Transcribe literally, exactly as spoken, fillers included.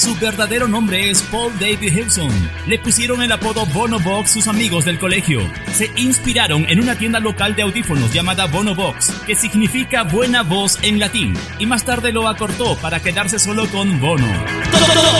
Su verdadero nombre es Paul David Hewson. Le pusieron el apodo Bono Box sus amigos del colegio. Se inspiraron en una tienda local de audífonos llamada Bono Box, que significa buena voz en latín, y más tarde lo acortó para quedarse solo con Bono. Todo, todo,